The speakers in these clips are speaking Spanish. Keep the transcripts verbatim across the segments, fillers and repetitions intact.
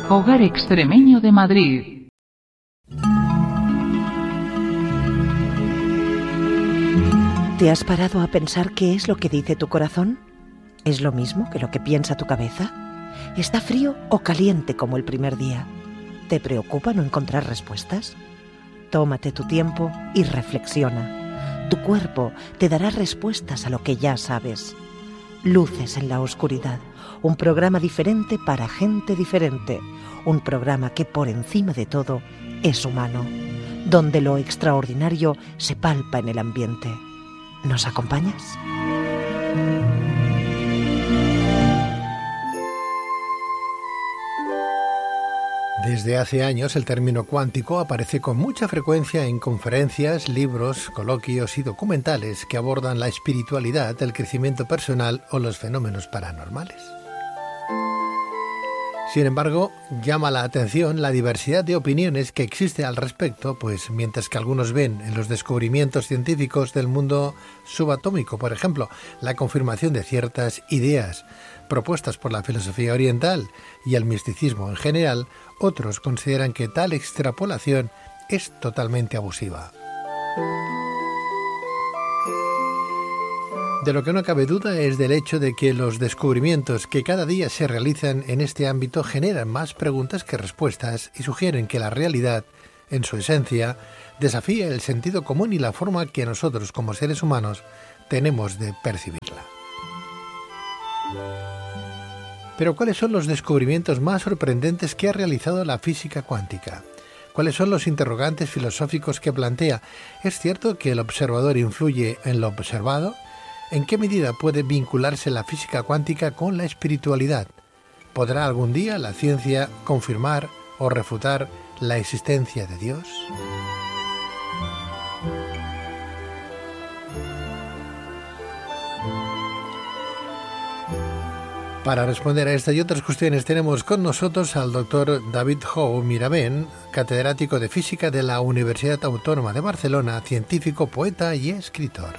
Hogar Extremeño de Madrid. ¿Te has parado a pensar qué es lo que dice tu corazón? ¿Es lo mismo que lo que piensa tu cabeza? ¿Está frío o caliente como el primer día? ¿Te preocupa no encontrar respuestas? Tómate tu tiempo y reflexiona. Tu cuerpo te dará respuestas a lo que ya sabes. Luces en la oscuridad, un programa diferente para gente diferente, un programa que por encima de todo es humano, donde lo extraordinario se palpa en el ambiente. ¿Nos acompañas? Desde hace años el término cuántico aparece con mucha frecuencia en conferencias, libros, coloquios y documentales que abordan la espiritualidad, el crecimiento personal o los fenómenos paranormales. Sin embargo, llama la atención la diversidad de opiniones que existe al respecto, pues mientras que algunos ven en los descubrimientos científicos del mundo subatómico, por ejemplo, la confirmación de ciertas ideas propuestas por la filosofía oriental y el misticismo en general, otros consideran que tal extrapolación es totalmente abusiva. De lo que no cabe duda es del hecho de que los descubrimientos que cada día se realizan en este ámbito generan más preguntas que respuestas y sugieren que la realidad, en su esencia, desafía el sentido común y la forma que nosotros como seres humanos tenemos de percibirla. Pero ¿cuáles son los descubrimientos más sorprendentes que ha realizado la física cuántica? ¿Cuáles son los interrogantes filosóficos que plantea? ¿Es cierto que el observador influye en lo observado? ¿En qué medida puede vincularse la física cuántica con la espiritualidad? ¿Podrá algún día la ciencia confirmar o refutar la existencia de Dios? Para responder a esta y otras cuestiones tenemos con nosotros al doctor David Jou Mirabén, catedrático de Física de la Universidad Autónoma de Barcelona, científico, poeta y escritor.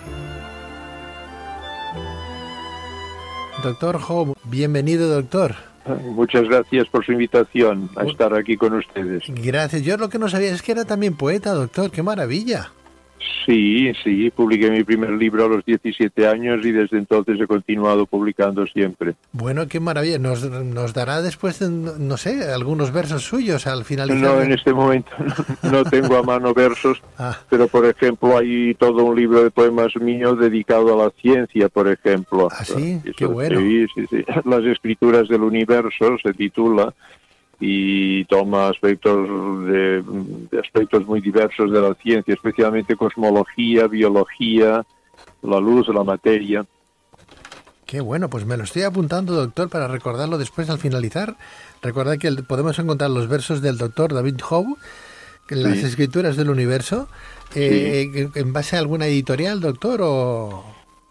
Doctor Jou, bienvenido, doctor. Muchas gracias por su invitación a estar aquí con ustedes. Gracias. Yo lo que no sabía es que era también poeta, doctor. ¡Qué maravilla! Sí, sí, publiqué mi primer libro a los diecisiete años y desde entonces he continuado publicando siempre. Bueno, qué maravilla. Nos, nos dará después, no sé, algunos versos suyos al finalizar. No, en este momento no, no tengo a mano versos, ah. pero por ejemplo hay todo un libro de poemas míos dedicado a la ciencia, por ejemplo. ¿Ah, sí? Eso, qué bueno. Sí, sí, sí. Las escrituras del universo se titula y toma aspectos de, de aspectos muy diversos de la ciencia, especialmente cosmología, biología, la luz, la materia. Qué bueno, pues me lo estoy apuntando, doctor, para recordarlo después al finalizar. Recordad que el, podemos encontrar los versos del doctor David Jou, en las sí. escrituras del universo, eh, sí. ¿En base a alguna editorial, doctor, o...?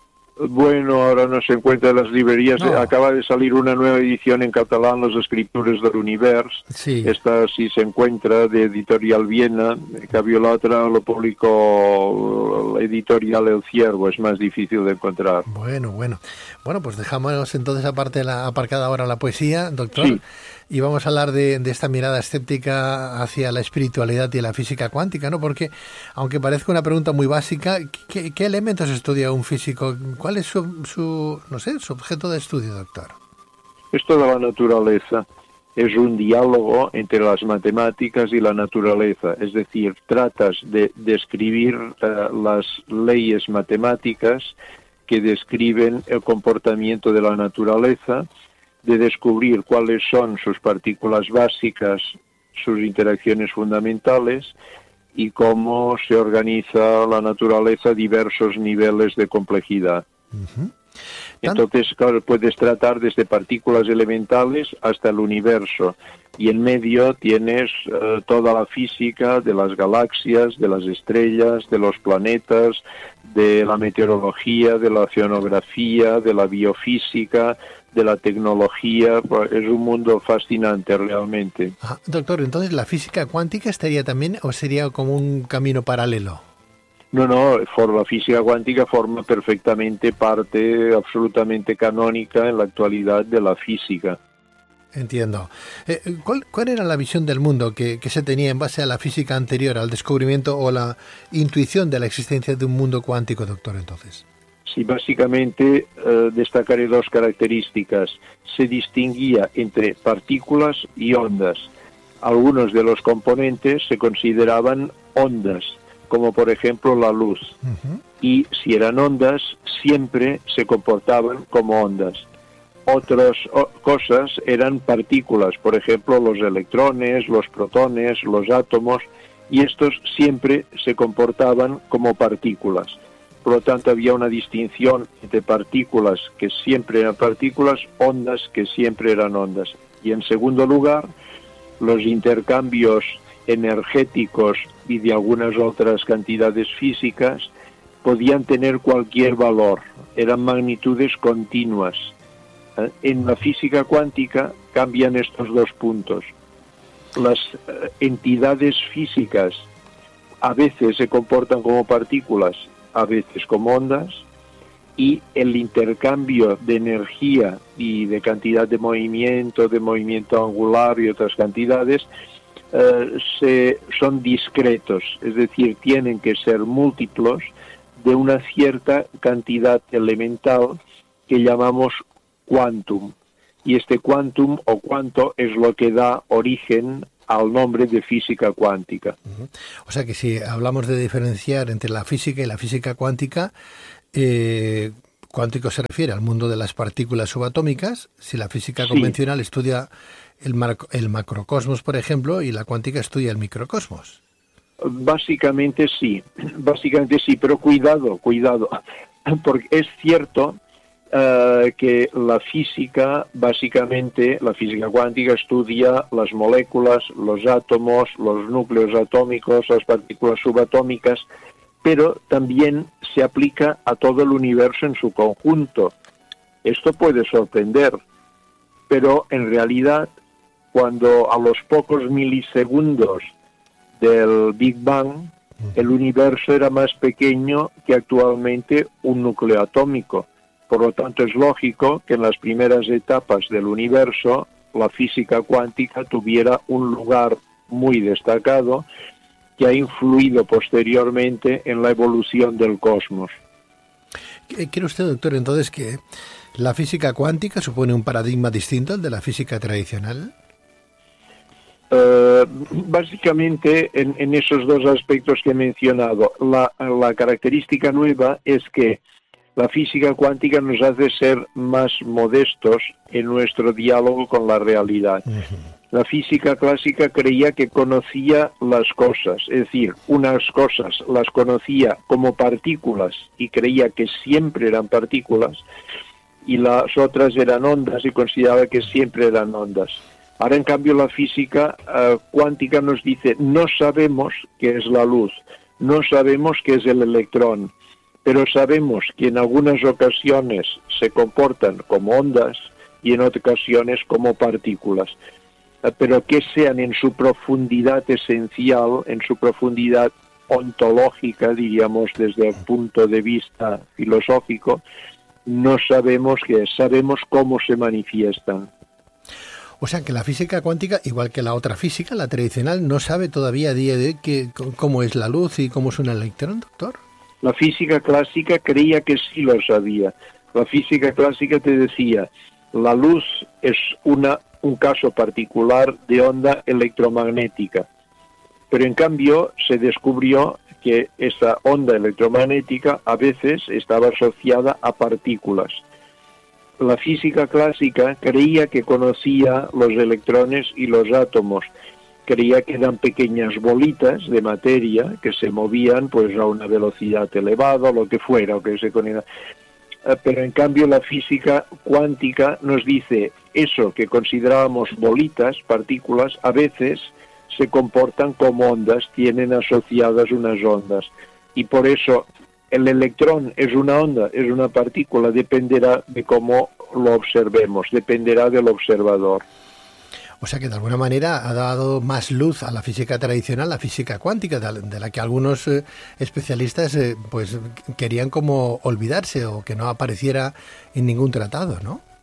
Bueno, ahora no se encuentra en las librerías. No. Acaba de salir una nueva edición en catalán, Las Escriptures del Univers. Sí. Esta sí se encuentra, de Editorial Viena. En cambio, la otra lo publicó la editorial El Ciervo. Es más difícil de encontrar. Bueno, bueno. Bueno, pues dejamos entonces aparte la, aparcada ahora la poesía, doctor. Sí. Y vamos a hablar de, de esta mirada escéptica hacia la espiritualidad y la física cuántica, ¿no? Porque, aunque parezca una pregunta muy básica, ¿qué, qué elementos estudia un físico? ¿Cuál es su, su, no sé, su objeto de estudio, doctor? Es toda la naturaleza. Es un diálogo entre las matemáticas y la naturaleza. Es decir, tratas de describir uh, las leyes matemáticas que describen el comportamiento de la naturaleza, de descubrir cuáles son sus partículas básicas, sus interacciones fundamentales y cómo se organiza la naturaleza a diversos niveles de complejidad. Uh-huh. Entonces, claro, puedes tratar desde partículas elementales hasta el universo y en medio tienes uh, toda la física de las galaxias, de las estrellas, de los planetas, de la meteorología, de la oceanografía, de la biofísica, de la tecnología. Es un mundo fascinante realmente. Ah, doctor, entonces la física cuántica estaría también o sería como un camino paralelo. No, no, for la física cuántica forma perfectamente parte absolutamente canónica en la actualidad de la física. Entiendo. Eh, ¿cuál, ¿Cuál era la visión del mundo que, que se tenía en base a la física anterior al descubrimiento o la intuición de la existencia de un mundo cuántico, doctor, entonces? Sí, básicamente eh, destacaré dos características. Se distinguía entre partículas y ondas. Algunos de los componentes se consideraban ondas, como por ejemplo la luz. Uh-huh. Y si eran ondas, siempre se comportaban como ondas. Otras cosas eran partículas, por ejemplo los electrones, los protones, los átomos, y estos siempre se comportaban como partículas. Por lo tanto, había una distinción entre partículas que siempre eran partículas, ondas que siempre eran ondas. Y en segundo lugar, los intercambios energéticos y de algunas otras cantidades físicas podían tener cualquier valor, eran magnitudes continuas. En la física cuántica cambian estos dos puntos. Las entidades físicas a veces se comportan como partículas, a veces como ondas, y el intercambio de energía y de cantidad de movimiento, de movimiento angular y otras cantidades, eh, se, son discretos, es decir, tienen que ser múltiplos de una cierta cantidad elemental que llamamos quantum, y este quantum o cuanto es lo que da origen al nombre de física cuántica. Uh-huh. O sea que si hablamos de diferenciar entre la física y la física cuántica, eh, cuántico se refiere al mundo de las partículas subatómicas. Si la física sí. convencional estudia el, mar- el macrocosmos, por ejemplo, y la cuántica estudia el microcosmos. Básicamente sí, básicamente sí, pero cuidado, cuidado, porque es cierto Uh, que la física, básicamente, la física cuántica estudia las moléculas, los átomos, los núcleos atómicos, las partículas subatómicas, pero también se aplica a todo el universo en su conjunto. Esto puede sorprender, pero en realidad, cuando a los pocos milisegundos del Big Bang, el universo era más pequeño que actualmente un núcleo atómico. Por lo tanto, es lógico que en las primeras etapas del universo la física cuántica tuviera un lugar muy destacado que ha influido posteriormente en la evolución del cosmos. ¿Cree usted, doctor, entonces que la física cuántica supone un paradigma distinto al de la física tradicional? Uh, básicamente, en, en esos dos aspectos que he mencionado, la, la característica nueva es que la física cuántica nos hace ser más modestos en nuestro diálogo con la realidad. Uh-huh. La física clásica creía que conocía las cosas, es decir, unas cosas las conocía como partículas y creía que siempre eran partículas, y las otras eran ondas y consideraba que siempre eran ondas. Ahora, en cambio, la física uh, cuántica nos dice, no sabemos qué es la luz, no sabemos qué es el electrón, pero sabemos que en algunas ocasiones se comportan como ondas y en otras ocasiones como partículas, pero que sean en su profundidad esencial, en su profundidad ontológica, diríamos desde el punto de vista filosófico, no sabemos qué es, sabemos cómo se manifiestan. O sea que la física cuántica, igual que la otra física, la tradicional, no sabe todavía a día de hoy que, cómo es la luz y cómo es un electrón, doctor. La física clásica creía que sí lo sabía. La física clásica te decía, la luz es una, un caso particular de onda electromagnética. Pero en cambio se descubrió que esa onda electromagnética a veces estaba asociada a partículas. La física clásica creía que conocía los electrones y los átomos. Creía que eran pequeñas bolitas de materia que se movían pues a una velocidad elevada, o lo que fuera, o que se conecta. Pero en cambio la física cuántica nos dice eso que considerábamos bolitas, partículas, a veces se comportan como ondas, tienen asociadas unas ondas. Y por eso el electrón es una onda, es una partícula, dependerá de cómo lo observemos, dependerá del observador. O sea que de alguna manera ha dado más luz a la física tradicional, la física cuántica, de la que algunos eh, especialistas eh, pues querían como olvidarse o que no apareciera en ningún tratado, ¿no?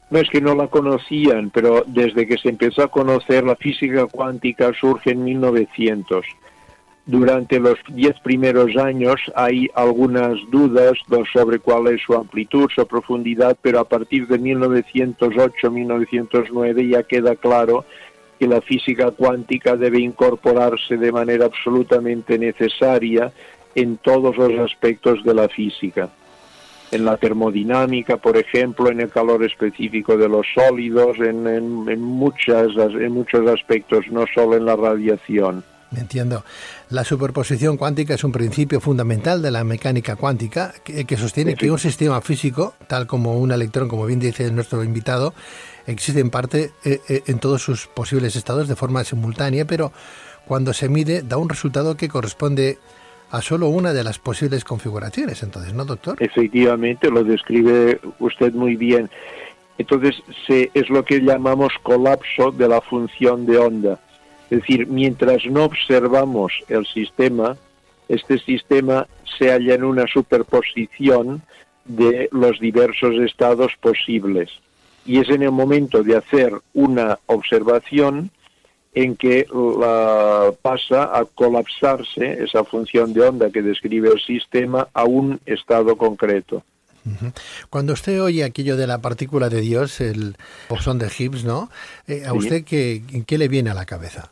No es que no la conocían, pero desde que se empezó a conocer la física cuántica surge en mil novecientos. Durante los diez primeros años hay algunas dudas sobre cuál es su amplitud, su profundidad, pero a partir de mil novecientos ocho, mil novecientos nueve ya queda claro que la física cuántica debe incorporarse de manera absolutamente necesaria en todos los aspectos de la física. En la termodinámica, por ejemplo, en el calor específico de los sólidos, en, en, en, muchas, en muchos aspectos, no solo en la radiación. Entiendo. La superposición cuántica es un principio fundamental de la mecánica cuántica que, que sostiene que un sistema físico, tal como un electrón, como bien dice nuestro invitado, existe en parte eh, eh, en todos sus posibles estados de forma simultánea, pero cuando se mide da un resultado que corresponde a solo una de las posibles configuraciones. Entonces, ¿no, doctor? Efectivamente, lo describe usted muy bien. Entonces, se, es lo que llamamos colapso de la función de onda. Es decir, mientras no observamos el sistema, este sistema se halla en una superposición de los diversos estados posibles. Y es en el momento de hacer una observación en que la pasa a colapsarse esa función de onda que describe el sistema a un estado concreto. Cuando usted oye aquello de la partícula de Dios, el bosón de Higgs, ¿no? Eh, ¿A sí. usted qué, qué le viene a la cabeza?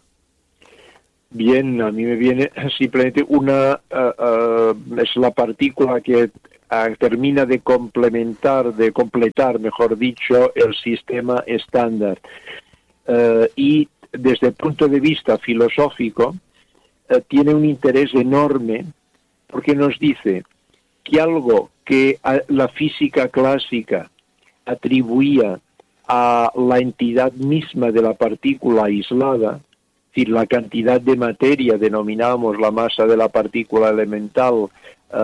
Bien, a mí me viene simplemente una... Uh, uh, es la partícula que uh, termina de complementar, de completar, mejor dicho, el sistema estándar. Uh, y desde el punto de vista filosófico, uh, tiene un interés enorme porque nos dice que algo que la física clásica atribuía a la entidad misma de la partícula aislada, es decir, la cantidad de materia, denominamos la masa de la partícula elemental, uh,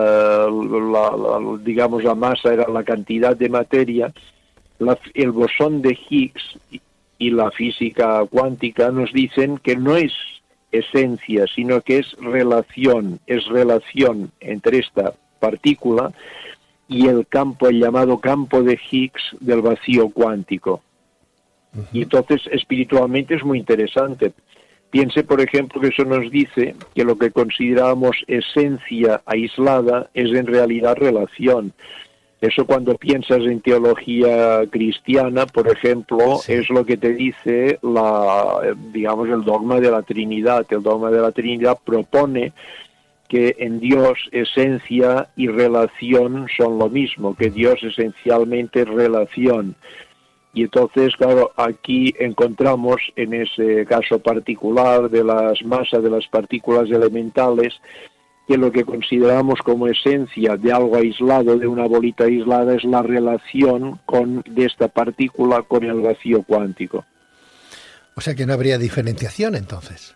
la, la, digamos la masa era la cantidad de materia, la, el bosón de Higgs y la física cuántica nos dicen que no es esencia, sino que es relación, es relación entre esta partícula y el campo, el llamado campo de Higgs del vacío cuántico. Uh-huh. Y entonces espiritualmente es muy interesante. Piense, por ejemplo, que eso nos dice que lo que consideramos esencia aislada es en realidad relación. Eso cuando piensas en teología cristiana, por ejemplo, sí. es lo que te dice la, digamos, el dogma de la Trinidad. El dogma de la Trinidad propone que en Dios esencia y relación son lo mismo, que Dios esencialmente es relación. Y entonces, claro, aquí encontramos en ese caso particular de las masas de las partículas elementales que lo que consideramos como esencia de algo aislado, de una bolita aislada, es la relación con, de esta partícula con el vacío cuántico. O sea que no habría diferenciación entonces.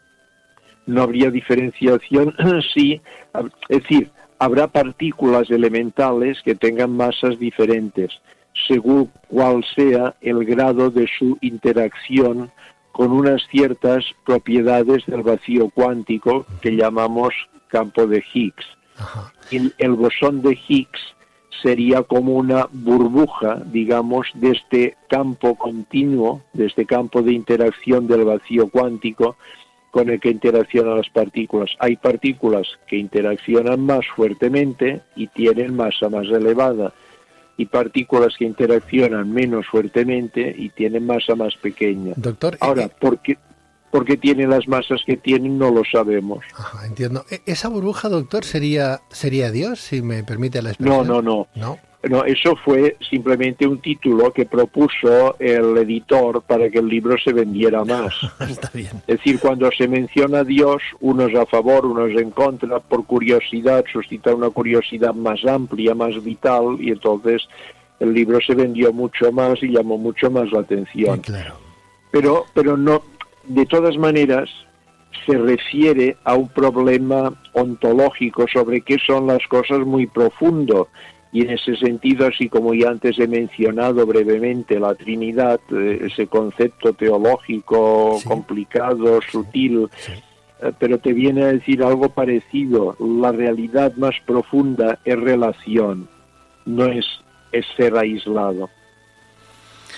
No habría diferenciación, sí, es decir, habrá partículas elementales que tengan masas diferentes, según cuál sea el grado de su interacción con unas ciertas propiedades del vacío cuántico que llamamos campo de Higgs. Ajá. El, el bosón de Higgs sería como una burbuja, digamos, de este campo continuo, de este campo de interacción del vacío cuántico con el que interaccionan las partículas. Hay partículas que interaccionan más fuertemente y tienen masa más elevada, y partículas que interaccionan menos fuertemente y tienen masa más pequeña. Doctor, ahora, eh, ¿por qué, por qué tienen las masas que tienen? No lo sabemos. Ajá, entiendo. ¿Esa burbuja, doctor, sería sería Dios, si me permite la expresión? No, no, no. ¿No? No, eso fue simplemente un título que propuso el editor para que el libro se vendiera más. Está bien. Es decir, cuando se menciona a Dios, unos a favor, unos en contra, por curiosidad, suscita una curiosidad más amplia, más vital, y entonces el libro se vendió mucho más y llamó mucho más la atención. Sí, claro. Pero, pero no, de todas maneras, se refiere a un problema ontológico sobre qué son las cosas muy profundo. Y en ese sentido, así como ya antes he mencionado brevemente la Trinidad, eh, ese concepto teológico sí. complicado, sutil, sí. eh, pero te viene a decir algo parecido. La realidad más profunda es relación, no es, es ser aislado.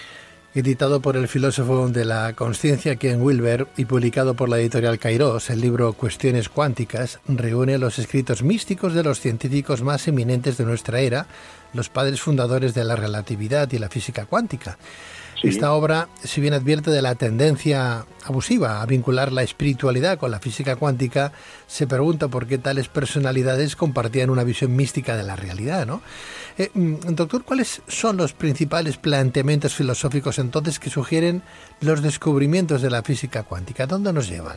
Editado por el filósofo de la consciencia Ken Wilber y publicado por la editorial Kairos, el libro Cuestiones cuánticas reúne los escritos místicos de los científicos más eminentes de nuestra era, los padres fundadores de la relatividad y la física cuántica. Sí. Esta obra, si bien advierte de la tendencia abusiva a vincular la espiritualidad con la física cuántica, se pregunta por qué tales personalidades compartían una visión mística de la realidad, ¿no? Eh, doctor, ¿cuáles son los principales planteamientos filosóficos entonces que sugieren los descubrimientos de la física cuántica? ¿Dónde nos llevan?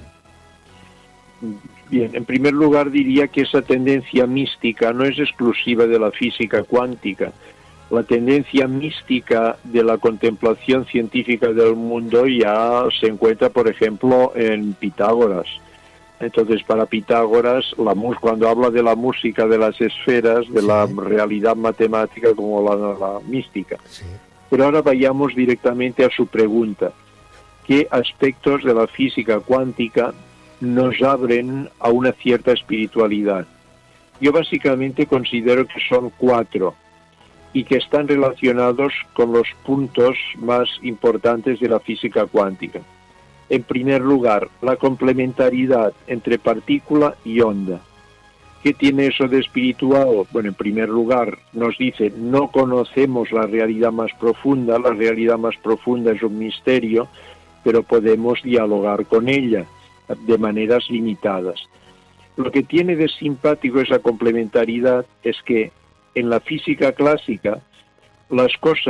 Bien, en primer lugar diría que esa tendencia mística no es exclusiva de la física cuántica. La tendencia mística de la contemplación científica del mundo ya se encuentra, por ejemplo, en Pitágoras. Entonces, para Pitágoras, la cuando habla de la música de las esferas, de sí. la realidad matemática como la, la mística. Sí. Pero ahora vayamos directamente a su pregunta. ¿Qué aspectos de la física cuántica nos abren a una cierta espiritualidad? Yo básicamente considero que son cuatro y que están relacionados con los puntos más importantes de la física cuántica. En primer lugar, la complementariedad entre partícula y onda. ¿Qué tiene eso de espiritual? Bueno, en primer lugar, nos dice, no conocemos la realidad más profunda, la realidad más profunda es un misterio, pero podemos dialogar con ella de maneras limitadas. Lo que tiene de simpático esa complementariedad es que en la física clásica las cosas